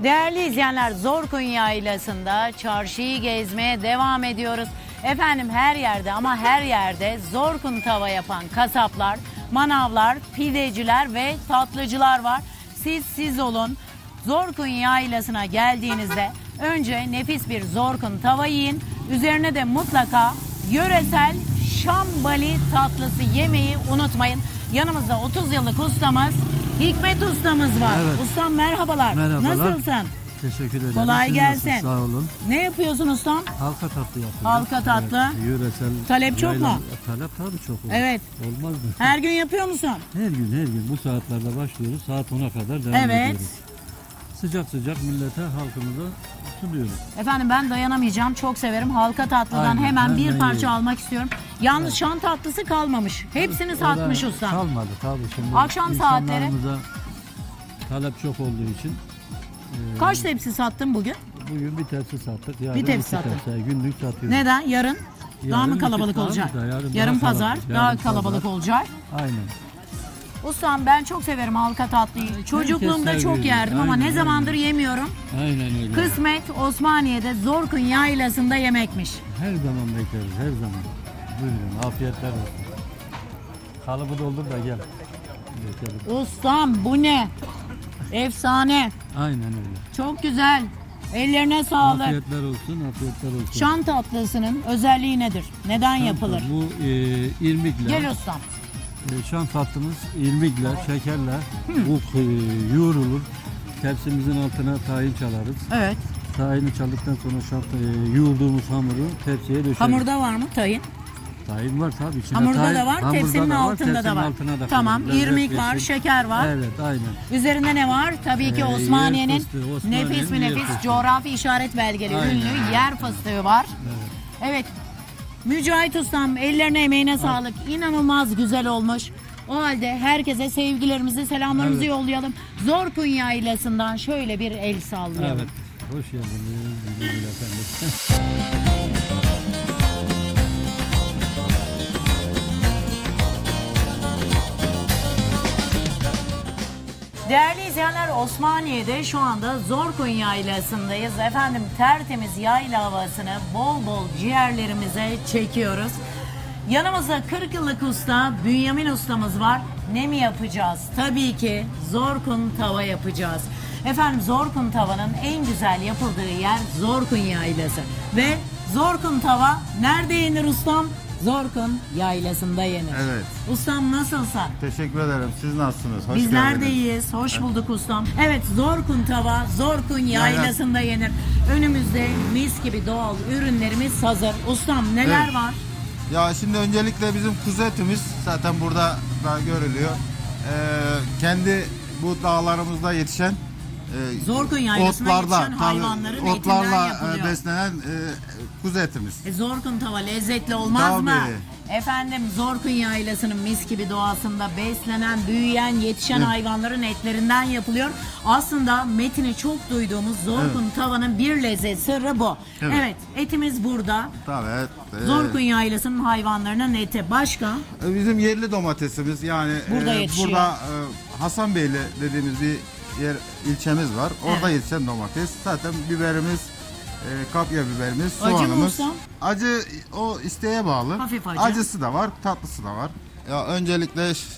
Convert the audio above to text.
Değerli izleyenler, Zorkun Yaylası'nda çarşıyı gezmeye devam ediyoruz. Efendim her yerde ama her yerde Zorkun tava yapan kasaplar, manavlar, pideciler ve tatlıcılar var. Siz olun. Zorkun Yaylası'na geldiğinizde önce nefis bir Zorkun tava yiyin. Üzerine de mutlaka yöresel şambali tatlısı yemeyi unutmayın. Yanımızda 30 yıllık ustamız Hikmet ustamız var. Evet. Ustam merhabalar. Merhabalar. Nasılsın? Teşekkür ederim. Kolay Siz gelsin. nasılsınız? Sağ olun. Ne yapıyorsun ustam? Halka tatlı yapıyoruz. Halka tatlı. Evet, yöresel. Talep çok mu? Talep tabii çok olur. Evet. Olmaz mı? Her gün yapıyor musun? Her gün bu saatlerde başlıyoruz. Saat 10'a kadar devam Evet. ediyoruz. Sıcak sıcak millete, halkımıza sunuyoruz. Efendim ben dayanamayacağım. Çok severim. Halka tatlıdan Aynen, hemen bir hemen parça yiyin. almak istiyorum. Yalnız şan tatlısı kalmamış. Hepsini satmış O da ustam. Kalmadı tabii şimdi. Akşam saatleri. insanlarımıza talep çok olduğu için Kaç tepsi sattın bugün? bugün bir tepsi sattık. Yarın Bir tepsi iki sattın. tepsi. Günlük satıyoruz. Neden? Yarın daha Yarın mı bir kalabalık tık daha olacak? güzel, yarın Yarın daha pazar kalabalık, daha yarın kalabalık pazar. olacak. Aynen. Ustam ben çok severim halka tatlıyı. Çocukluğumda çok seviyor. yerdim ama Aynen, ne zamandır yemiyorum. Aynen öyle. Kısmet Osmaniye'de Zorkun Yaylası'nda yemekmiş. Her zaman bekleriz, her zaman. Buyurun, afiyetler olsun. Kalıbı doldur da gel. Beklerim. Ustam bu ne? Efsane. Aynen öyle. Çok güzel. Ellerine sağlık. Afiyetler olsun, afiyetler olsun. Şan tatlısının özelliği nedir? Neden yapılır? Bu irmikle, Gel ustam. şan tatlımız irmikle, şekerle bu yoğrulur. Tepsimizin altına tahin çalarız. Evet. Tahini çaldıktan sonra yoğurduğumuz hamuru tepsiye döşeriz. Hamurda var mı tayin? Tahin var tabii. İçinde Hamurda da var, hamurda tepsinin da altında da tepsinin var. altına da Tamam, koyuyoruz. irmik Lezzet var, versin. şeker var. Evet, aynen. Üzerinde ne var? Tabii ki Yer Osmaniye'nin fıstığı, Osmaniye'nin nefis mi yer nefis fıstığı. coğrafi işaret belgeli Aynen. ünlü yer fıstığı var. Evet. Mücahit ustam ellerine emeğine sağlık. İnanılmaz güzel olmuş. O halde herkese sevgilerimizi, selamlarımızı Evet. yollayalım. Zorkun Yaylası'ndan şöyle bir el sallayalım. Evet. Hoş geldiniz. Güle güle efendim. Değerli izleyenler, Osmaniye'de şu anda Zorkun Yaylası'ndayız. Efendim tertemiz yayla havasını bol bol ciğerlerimize çekiyoruz. Yanımızda 40 yıllık usta Bünyamin ustamız var. Ne mi yapacağız? Tabii ki Zorkun tava yapacağız. Efendim Zorkun tavanın en güzel yapıldığı yer Zorkun Yaylası. Ve Zorkun tava nerede yenir ustam? Zorkun Yaylası'nda yenir. Evet. Ustam nasılsın? Teşekkür ederim. Siz nasılsınız? Hoş Bizler de geldiniz. iyiyiz. Hoş bulduk ustam. Evet, Zorkun tava, Zorkun Yaylası'nda yenir. Önümüzde mis gibi doğal ürünlerimiz hazır. Ustam neler Evet. var? Ya şimdi öncelikle bizim kuzu etimiz zaten burada da görülüyor. Kendi bu dağlarımızda yetişen Zorkun Yaylası'na yetişen hayvanların etinden otlarla yapılıyor. beslenen kuzu etimiz. Zorkun tava lezzetli olmaz Tabii. mı? Efendim Zorkun Yaylası'nın mis gibi doğasında beslenen, büyüyen, yetişen Evet. hayvanların etlerinden yapılıyor. Aslında metini çok duyduğumuz Zorkun tavanın bir lezzet sırrı bu. Evet, Evet. etimiz burada. Tabii evet. Zorkun Yaylası'nın hayvanlarının eti. Başka? Bizim yerli domatesimiz yani Burada yetişiyor. burada Hasanbeyli dediğimiz bir yer ilçemiz var. Orada Evet. yetişen domates. Zaten biberimiz kapya biberimiz, Acı mı soğanımız. ustam? Acı o isteğe bağlı. Hafif acı. Acısı da var, tatlısı da var. Ya öncelikle